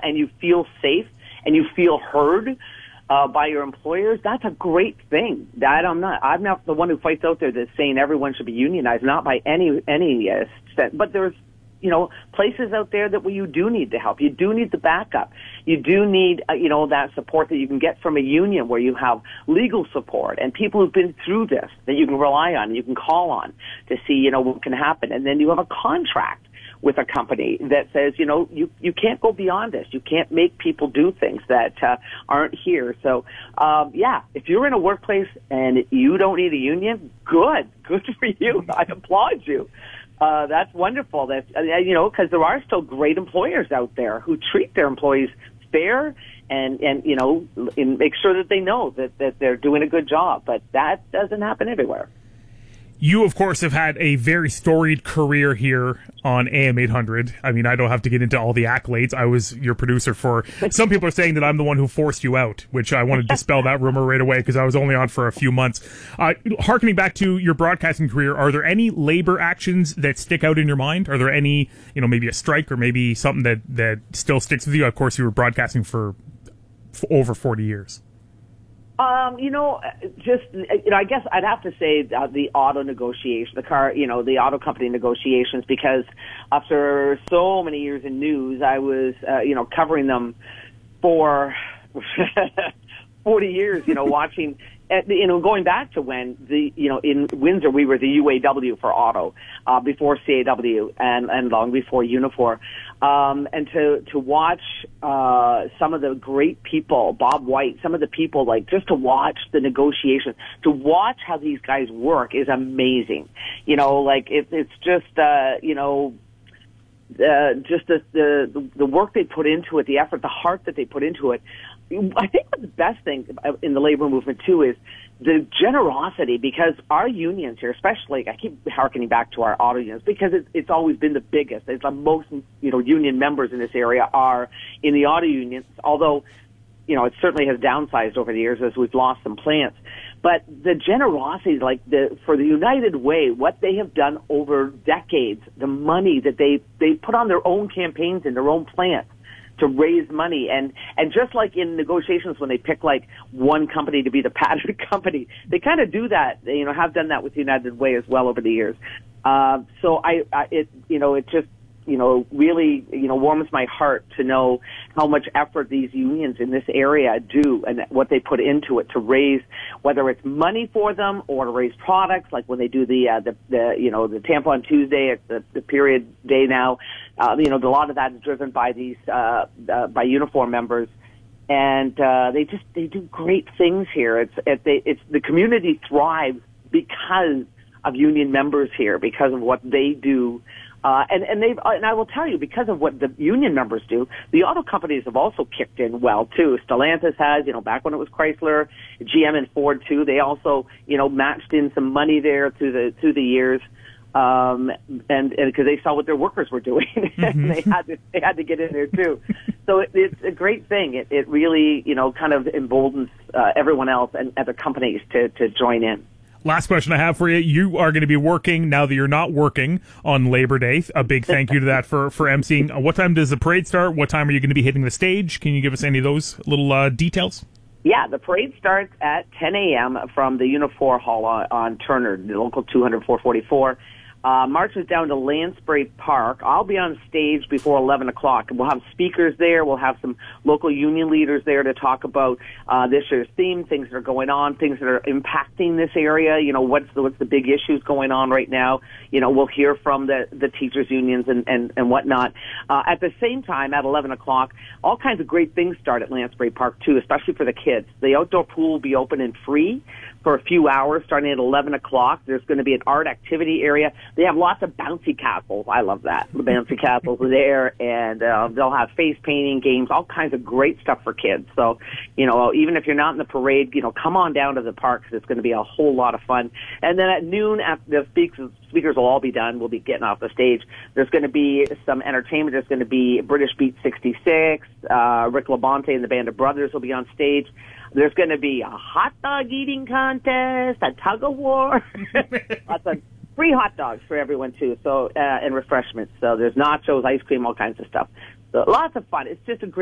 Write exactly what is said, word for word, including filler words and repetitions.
and you feel safe and you feel heard uh, by your employers, that's a great thing. That I'm not, I'm not the one who fights out there that's saying everyone should be unionized, not by any, any uh, extent, but there's, you know, places out there that where you do need the help. You do need the backup. You do need, uh, you know, that support that you can get from a union where you have legal support and people who've been through this that you can rely on, you can call on to see, you know, what can happen. And then you have a contract with a company that says, you know, you, you can't go beyond this. You can't make people do things that uh, aren't here. So, um, yeah, if you're in a workplace and you don't need a union, good. Good for you. I applaud you. Uh, that's wonderful. That uh, you know, because there are still great employers out there who treat their employees fair and and you know, and make sure that they know that that they're doing a good job. But that doesn't happen everywhere. You, of course, have had a very storied career here on A M eight hundred. I mean, I don't have to get into all the accolades. I was your producer for... Some people are saying that I'm the one who forced you out, which I want to dispel that rumor right away because I was only on for a few months. Uh, harkening back to your broadcasting career, are there any labor actions that stick out in your mind? Are there any, you know, maybe a strike or maybe something that, that still sticks with you? Of course, you were broadcasting for, for over forty years. Um, you know, just, you know, I guess I'd have to say uh, the auto negotiation, the car, you know, the auto company negotiations, because after so many years in news, I was, uh, you know, covering them for forty years, you know, watching, you know, going back to when the, you know, in Windsor, we were the U A W for auto, uh, before C A W and, and long before Unifor. Um, and to, to watch, uh, some of the great people, Bob White, some of the people, like, just to watch the negotiations, to watch how these guys work is amazing. You know, like, it, it's just, uh, you know, uh, just the, the, the work they put into it, the effort, the heart that they put into it. I think the best thing in the labor movement, too, is the generosity, because our unions here, especially, I keep harkening back to our auto unions, because it, it's always been the biggest. It's the most, you know, union members in this area are in the auto unions, although, you know, it certainly has downsized over the years as we've lost some plants. But the generosity, like the, for the United Way, what they have done over decades, the money that they, they put on their own campaigns in their own plants to raise money. And, and just like in negotiations when they pick like one company to be the pattern company, they kind of do that, they, you know, have done that with United Way as well over the years. Uh, so I, I, it, you know, it just, you know, really, you know, warms my heart to know how much effort these unions in this area do and what they put into it to raise, whether it's money for them or to raise products, like when they do the, uh, the, the, you know, the Tampon Tuesday at the, the period day now. Uh, you know, a lot of that is driven by these, uh, uh by uniform members. And, uh, they just, they do great things here. It's, it, they, it's, the community thrives because of union members here, because of what they do. Uh, and, and they've, and I will tell you, because of what the union members do, the auto companies have also kicked in well, too. Stellantis has, you know, back when it was Chrysler, G M and Ford, too. They also, you know, matched in some money there through the, through the years. Um, and, and because they saw what their workers were doing, and they had to, they had to get in there too. So it, it's a great thing. It, it really, you know, kind of emboldens, uh, everyone else and other companies to, to join in. Last question I have for you. You are going to be working, now that you're not working, on Labor Day. A big thank you to that for, for emceeing. Uh, what time does the parade start? What time are you going to be hitting the stage? Can you give us any of those little uh, details? Yeah, the parade starts at ten a.m. from the Unifor Hall on, on Turner, the local two hundred four forty-four. Uh, marches down to Lansbury Park. I'll be on stage before eleven o'clock. We'll have speakers there. We'll have some local union leaders there to talk about uh, this year's theme, things that are going on, things that are impacting this area. You know, what's the, what's the big issues going on right now? You know, we'll hear from the, the teachers' unions and, and, and whatnot. Uh, at the same time, at eleven o'clock, all kinds of great things start at Lansbury Park, too, especially for the kids. The outdoor pool will be open and free for a few hours, starting at eleven o'clock. There's going to be an art activity area. They have lots of bouncy castles. I love that. The bouncy castles are there, and uh, they'll have face painting games, all kinds of great stuff for kids. So, you know, even if you're not in the parade, you know, come on down to the park because it's going to be a whole lot of fun. And then at noon, after the speakers, speakers will all be done. We'll be getting off the stage. There's going to be some entertainment. There's going to be British Beat sixty-six. Uh, Rick Labonte and the Band of Brothers will be on stage. There's going to be a hot dog eating contest, a tug of war, lots of free hot dogs for everyone too. So uh, and refreshments. So there's nachos, ice cream, all kinds of stuff. So lots of fun. It's just a great